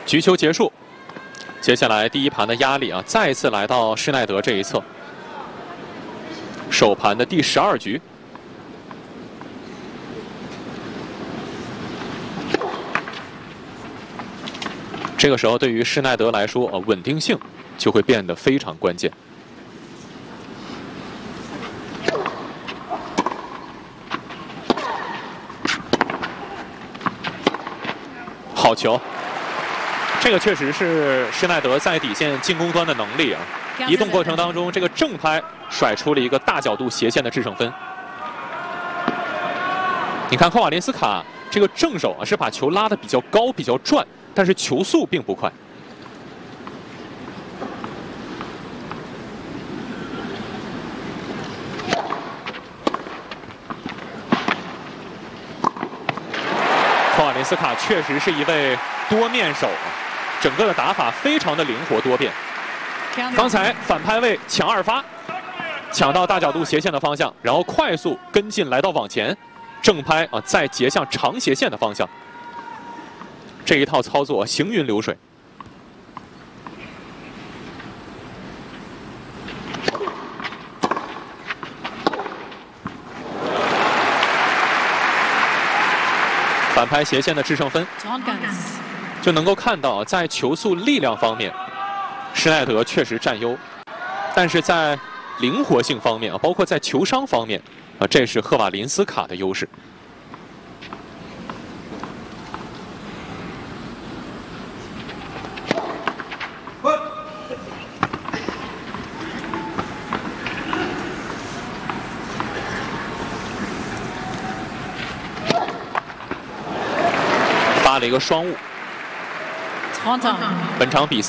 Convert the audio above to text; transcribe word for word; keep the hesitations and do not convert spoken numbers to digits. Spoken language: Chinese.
局球结束，接下来第一盘的压力啊，再一次来到施耐德这一侧。首盘的第十二局，这个时候对于施耐德来说，呃，稳定性就会变得非常关键。好球！这个确实是施耐德在底线进攻端的能力啊。移动过程当中，这个正拍甩出了一个大角度斜线的制胜分。你看科瓦林斯卡这个正手啊，是把球拉得比较高、比较转，但是球速并不快。科瓦林斯卡确实是一位多面手，整个的打法非常的灵活多变。刚才反拍位抢二发，抢到大角度斜线的方向，然后快速跟进来到网前，正拍啊再截向长斜线的方向。这一套操作行云流水。反拍斜线的制胜分，就能够看到在球速力量方面，施耐德确实占优，但是在灵活性方面啊，包括在球商方面啊，这是赫瓦林斯卡的优势。发了一个双误。本场比赛。